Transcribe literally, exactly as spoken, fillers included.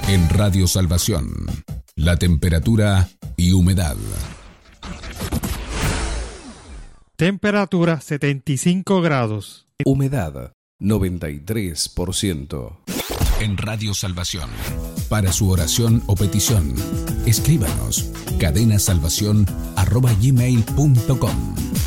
En Radio Salvación, la temperatura y humedad. Temperatura setenta y cinco grados. Humedad noventa y tres por ciento. En Radio Salvación, para su oración o petición, escríbanos cadenasalvación arroba gmail punto com.